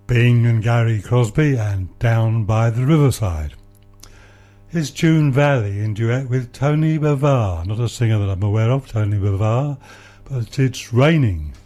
Bing and Gary Crosby and Down by the Riverside. Here's June Valley in duet with Tony Bavar, not a singer that I'm aware of, Tony Bavar, but It's Raining.